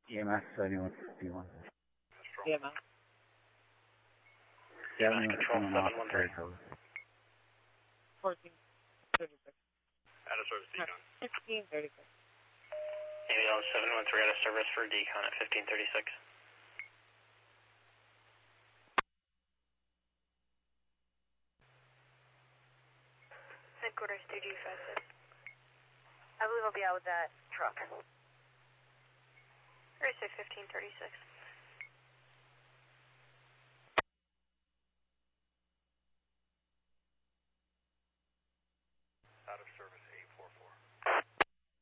EMS 7151. EMS. 7151 off 1436. Out of service decon. 1536. Ambulance 713 out of service for decon at 1536. Headquarters 2G56. I believe I'll be out with that truck. 36 1536.